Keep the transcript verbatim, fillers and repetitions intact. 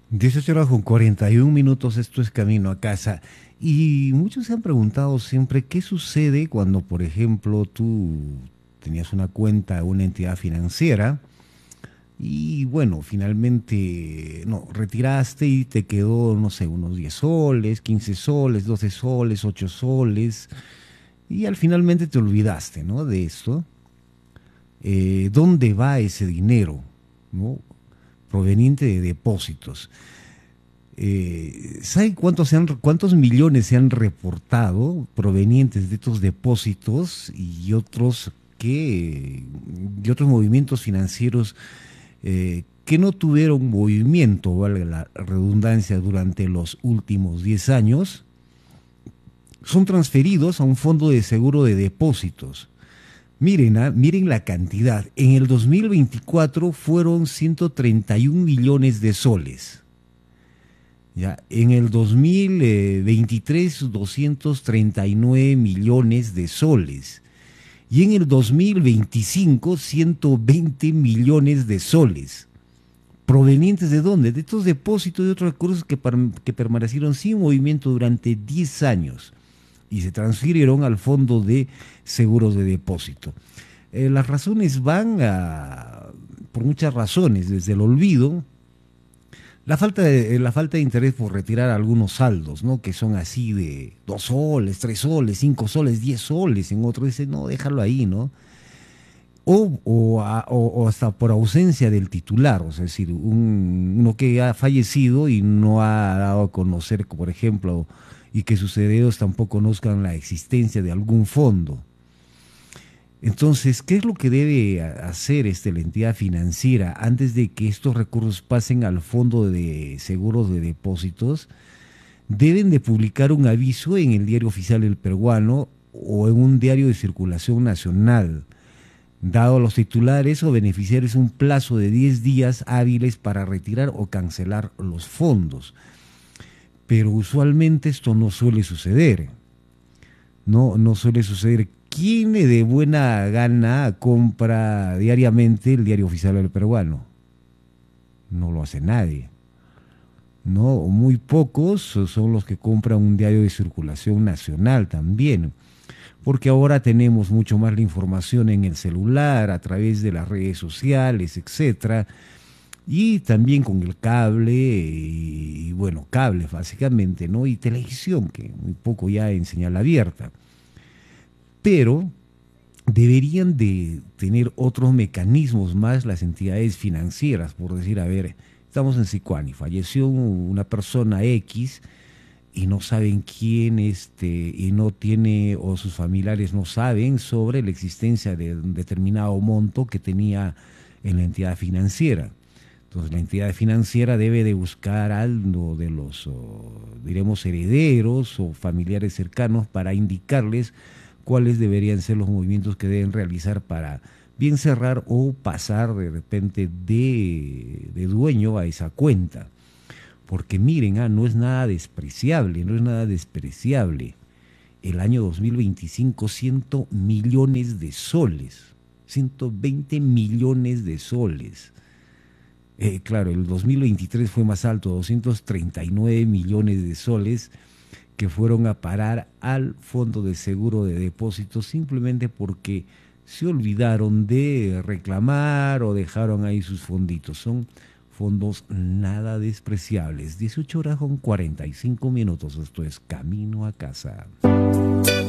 dieciocho horas con cuarenta y un minutos, esto es Camino a Casa. Y muchos se han preguntado siempre qué sucede cuando, por ejemplo, tú tenías una cuenta, una entidad financiera, y bueno, finalmente, no, retiraste y te quedó, no sé, unos diez soles, quince soles, doce soles, ocho soles, y al finalmente te olvidaste, ¿no? De esto. Eh, ¿dónde va ese dinero? ¿No? Proveniente de depósitos. Eh, ¿sabe cuántos, se han- cuántos millones se han reportado provenientes de estos depósitos y otros que y otros movimientos financieros eh, que no tuvieron movimiento, valga la redundancia, durante los últimos diez años? Son transferidos a un fondo de seguro de depósitos. Miren, ah, miren la cantidad. En el dos mil veinticuatro fueron ciento treinta y un millones de soles. Ya, en el dos mil veintitrés, doscientos treinta y nueve millones de soles. Y en el dos mil veinticinco, ciento veinte millones de soles. ¿Provenientes de dónde? De estos depósitos y otros recursos que, que permanecieron sin movimiento durante diez años y se transfirieron al fondo de seguros de depósito. Eh, las razones van a, por muchas razones, desde el olvido, la falta de, la falta de interés por retirar algunos saldos, ¿no? Que son así de dos soles, tres soles, cinco soles, diez soles. En otro dice, no, déjalo ahí, ¿no? O, o, a- o- o hasta por ausencia del titular, o sea, es decir, un- uno que ha fallecido y no ha dado a conocer, por ejemplo, y que sus herederos tampoco conozcan la existencia de algún fondo. Entonces, ¿qué es lo que debe a- hacer este, la entidad financiera antes de que estos recursos pasen al fondo de seguros de depósitos? Deben de publicar un aviso en el Diario Oficial del Peruano o en un diario de circulación nacional, dado a los titulares o beneficiarios un plazo de diez días hábiles para retirar o cancelar los fondos. Pero usualmente esto no suele suceder. No, no suele suceder. ¿Quién de buena gana compra diariamente el Diario Oficial del Peruano? No lo hace nadie. No, muy pocos son los que compran un diario de circulación nacional también, porque ahora tenemos mucho más la información en el celular, a través de las redes sociales, etcétera, y también con el cable, y, y bueno, cable básicamente, ¿no? Y televisión, que muy poco ya en señal abierta. Pero deberían de tener otros mecanismos más las entidades financieras, por decir, a ver, estamos en Sicuani, falleció una persona X y no saben quién, este, y no tiene, o sus familiares no saben sobre la existencia de un determinado monto que tenía en la entidad financiera. Entonces la entidad financiera debe de buscar algo de los, o, diremos, herederos o familiares cercanos para indicarles cuáles deberían ser los movimientos que deben realizar para bien cerrar o pasar de repente de, de dueño a esa cuenta. Porque miren, ah, no es nada despreciable, no es nada despreciable. El año dos mil veinticinco, cien millones de soles, ciento veinte millones de soles. Eh, claro, el dos mil veintitrés fue más alto, doscientos treinta y nueve millones de soles que fueron a parar al Fondo de Seguro de Depósitos simplemente porque se olvidaron de reclamar o dejaron ahí sus fonditos. Son fondos nada despreciables. dieciocho horas con cuarenta y cinco minutos. Esto es Camino a Casa.